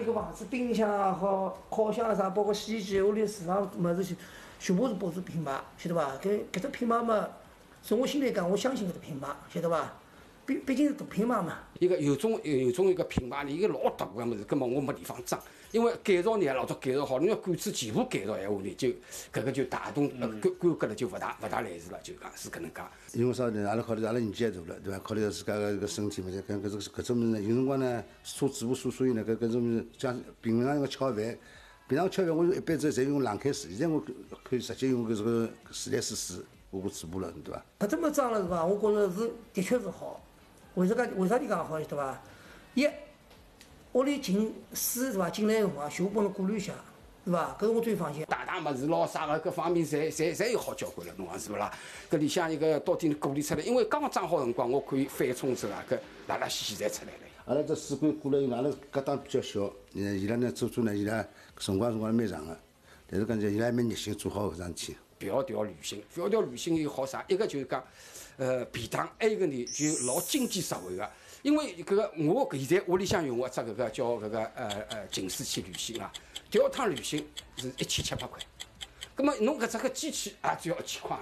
个房子，冰箱也好，烤箱啥，包括洗衣机，屋里厨房么子全部是保持品牌，晓得伐？搿只品牌嘛，从我心里讲，我相信搿只品牌，晓得伐？毕竟是大品牌嘛。 一个有种一个品牌，一个老大个物事，根本我没地方装。因为改造呢，老早改造好，你要管子全部改造闲话呢，就搿个就带动规格了，就勿大来事了，就讲是搿能介。 因为啥呢？阿拉考虑阿拉年纪也大了，对伐？考虑到自家个搿身体嘛，搿种物事呢，有辰光呢，车子部所以呢，搿种物事像平常用吃好饭，平常吃饭我一般侪用冷开水，现在我可以直接用搿个自来水我嘴巴了，对伐？ 搿这么装了是伐？我觉着是的确是好。为啥地讲好，晓得伐？屋里进水是伐？进来个辰光全部帮侬过滤一下，是伐？搿是我最放心。 大物事咯啥个各方面侪有好交关了，侬讲是勿啦？搿里向一个到底过滤出来，因为刚刚装好辰光，我可以翻冲之后啊，搿拉拉稀侪出来了。 阿拉只水管过来，阿拉搿档比较小，伊拉呢做呢，伊拉辰光蛮长个，但是讲伊拉还蛮热心做好搿桩事体。 迢迢旅行有好啥？一个就是讲，便当；还有一个呢就老经济实惠个。因为搿个我现在屋里向用个只搿个叫搿个净水器滤芯啊，第二趟滤芯是1700块。葛末侬搿只个机器也只要1000块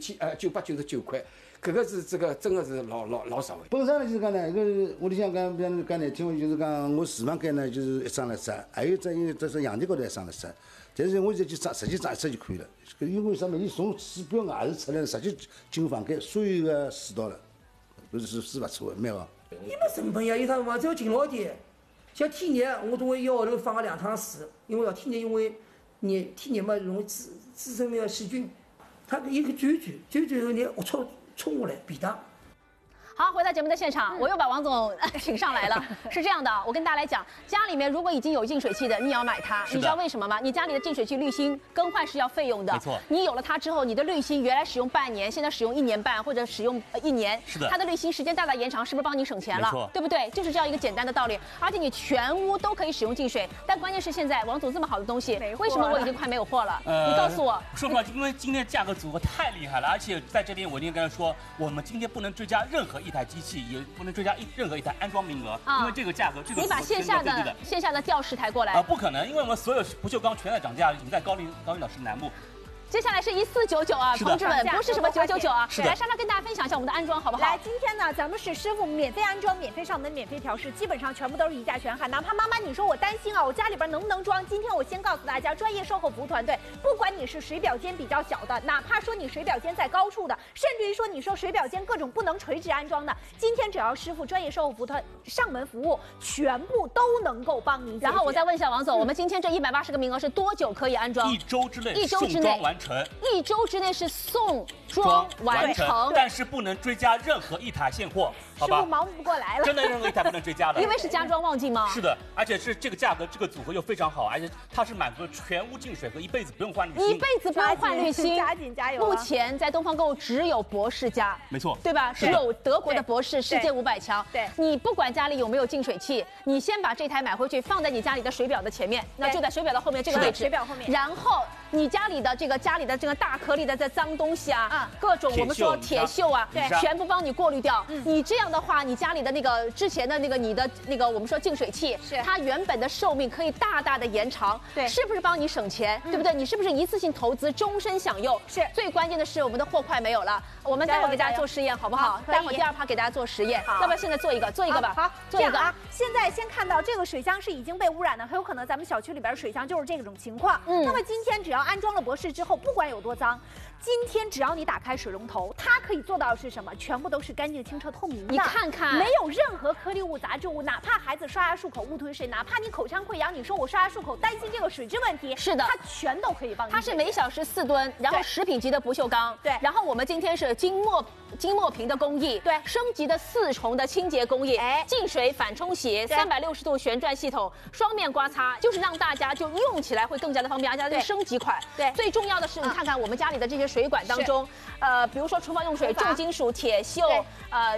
，999块，搿个是这个真个是老实惠。 本身呢就是讲呢，搿屋里向讲讲难听话，就是讲我厨房间呢就是一装了只，还有只是阳台高头还装了只。但是我现在就直接装一只就可以了，因为啥么？你从水表外头出来，直接进房间，所有个水道了，搿是勿错的，蛮好。 伊没成本呀，有啥嘛？只要勤劳点。像天热，我总会一个号头放个2趟水，因为天热，因为天热嘛容易滋生那个细菌，它一个转后你龌冲下来便当。 好，回到节目的现场，我又把王总请上来了。是这样的，我跟大家来讲，家里面如果已经有净水器的，你也要买它。你知道为什么吗？你家里的净水器滤芯更换是要费用的。 没错。 你有了它之后，你的滤芯原来使用半年，现在使用1年半或者使用1年， 是的。 它的滤芯时间大大延长，是不是帮你省钱了？ 没错。 对不对？就是这样一个简单的道理。而且你全屋都可以使用净水，但关键是现在王总这么好的东西，为什么我已经快没有货了？你告诉我。 说实话，因为今天价格组合太厉害了，而且在这边我一定跟他说，我们今天不能追加任何一台机器，也不能追加任何一台安装名额，因为这个价格，这个你把线下的吊饰抬过来不可能，因为我们所有不锈钢全在涨价，已经在高领导市南部。 接下来是1499啊，同志们，不是什么999啊。 是的。 来，莎莎跟大家分享一下我们的安装好不好？ 来，今天呢，咱们是师傅免费安装、免费上门、免费调试，基本上全部都是一价全喊。哪怕妈妈你说我担心啊，我家里边能不能装？今天我先告诉大家，专业售后服务团队，不管你是水表间比较小的，哪怕说你水表间在高处的，甚至于说你说水表间各种不能垂直安装的，今天只要师傅专业售后服务团上门服务，全部都能够帮您。 然后我再问一下王总，我们今天这180个名额是多久可以安装 ？1周之内， 送装完成。 1周之内是送装完成， 但是不能追加任何一台现货，好吧？ 师傅忙不过来了， 真的任何一台不能追加的， 因为是家装旺季吗？ 是的，而且是这个价格，这个组合又非常好，而且它是满足全屋净水和一辈子不用换滤芯， 一辈子不用换滤芯， 加紧加油！ 目前在东方购物只有博士家， 没错， 对吧？只有德国的博士，世界500强。 对， 你不管家里有没有净水器，你先把这台买回去，放在你家里的水表的前面，那就在水表的后面这个位置， 水表后面， 然后。你家里的这个大颗粒的这脏东西啊，各种我们说铁锈啊， 对， 全部帮你过滤掉。你这样的话，你家里的那个之前的你的我们说净水器，它原本的寿命可以大大的延长， 对， 是不是帮你省钱？对不对？你是不是一次性投资，终身享用？ 是。 最关键的是我们的货快没有了，我们待会儿给大家做实验好不好？待会儿第2趴给大家做实验，要不要现在做一个吧？ 好， 做一个啊。现在先看到这个水箱是已经被污染的，很有可能咱们小区里边的水箱就是这种情况。那么今天只要安装了博士之后，不管有多脏，今天只要你打开水龙头，它可以做到的是什么？全部都是干净、清澈、透明的。 你看看， 没有任何颗粒物、杂质物，哪怕孩子刷牙漱口误吞水，哪怕你口腔溃疡，你说我刷牙漱口担心这个水质问题， 是的， 它全都可以帮你。 它是每小时4吨，然后食品级的不锈钢， 对， 然后我们今天是金墨瓶的工艺， 对， 升级的4重的清洁工艺，净水反冲洗，360度旋转系统，双面刮擦，就是让大家就用起来会更加的方便，而且它是升级款。 对， 最重要的是，你看看我们家里的这些水管当中，比如说厨房用水重金属、铁锈，包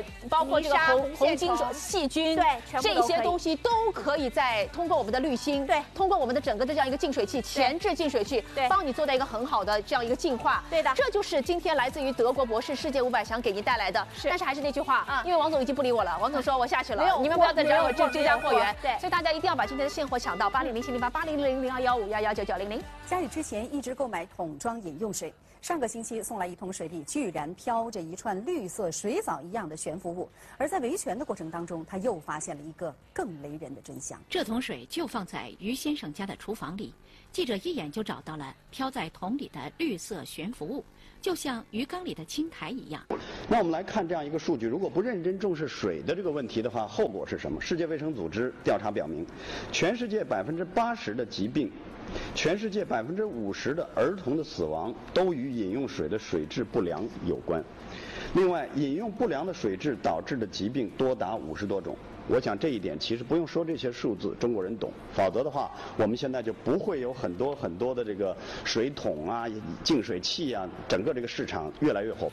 括这个红金细菌， 对， 这些东西都可以通过我们的滤芯， 对， 通过我们的整个的这样一个净水器，前置净水器， 对， 帮你做到一个很好的这样一个净化。 对的， 这就是今天来自于德国博士世界500强给您带来的。但是还是那句话，因为王总已经不理我了，王总说我下去了，你们不要再找我这家货源。对，所以大家一定要把今天的现货抢到80070880000215119900。 家里之前一直购买桶装饮用水，上个星期送来一桶水里居然飘着一串绿色水藻一样的悬浮物，而在维权的过程当中，他又发现了一个更雷人的真相。 这桶水就放在于先生家的厨房里，记者一眼就找到了飘在桶里的绿色悬浮物，就像鱼缸里的青苔一样。 那我们来看这样一个数据，如果不认真重视水的这个问题的话，后果是什么？世界卫生组织调查表明，全世界80%的疾病，全世界50%的儿童的死亡都与饮用水的水质不良有关。另外，饮用不良的水质导致的疾病多达50多种。我想这一点其实不用说这些数字，中国人懂。否则的话，我们现在就不会有很多的这个水桶啊、净水器啊，整个这个市场越来越火。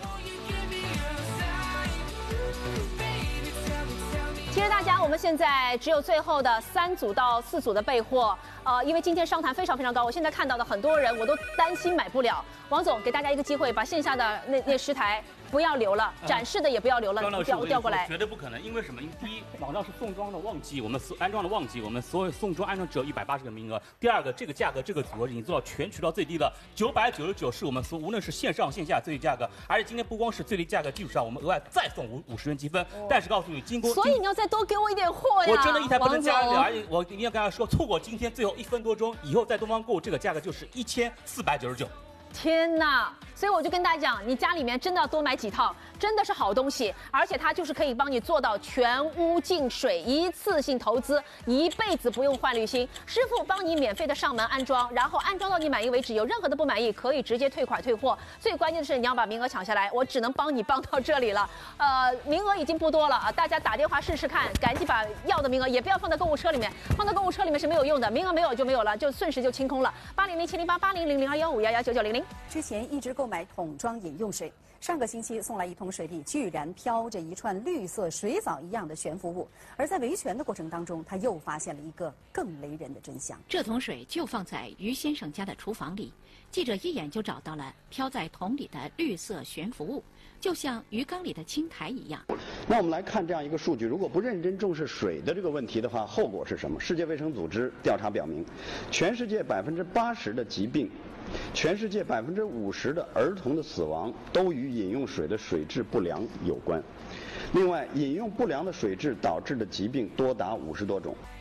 其实大家，我们现在只有最后的3组到4组的备货，因为今天商谈非常高，我现在看到的很多人我都担心买不了。王总给大家一个机会，把线下的那10台不要留了，展示的也不要留了，调过来。 绝对不可能，因为什么？因为第一，网上是送装的旺季，我们安装的旺季，我们所有送装安装只有180个名额。第二个，这个价格这个组合已经做到全渠道最低的999，是我们无论是线上线下最低价格，而且今天不光是最低价格基础上，我们额外再送50元积分。但是告诉你， 所以你要再多给我一点货呀！ 我真的一台不能加了，而且我一定要跟大家说，错过今天最后1分多钟，以后在东方购物这个价格就是1499。 天哪！所以我就跟大家讲，你家里面真的要多买几套，真的是好东西，而且它就是可以帮你做到全屋净水，一次性投资，一辈子不用换滤芯，师傅帮你免费的上门安装，然后安装到你满意为止，有任何的不满意可以直接退款退货。最关键的是你要把名额抢下来，我只能帮你帮到这里了。名额已经不多了啊，大家打电话试试看，赶紧把要的名额也不要放在购物车里面，放在购物车里面是没有用的，名额没有就没有了，就瞬时就清空了。80070880000215119900。 之前一直购买桶装饮用水，上个星期送来一桶水里居然飘着一串绿色水藻一样的悬浮物，而在维权的过程当中，他又发现了一个更雷人的真相。 这桶水就放在于先生家的厨房里，记者一眼就找到了飘在桶里的绿色悬浮物，就像鱼缸里的青苔一样。 那我们来看这样一个数据，如果不认真重视水的这个问题的话，后果是什么？世界卫生组织调查表明，全世界80%的疾病，全世界50%的儿童的死亡都与饮用水的水质不良有关。另外，饮用不良的水质导致的疾病多达50多种。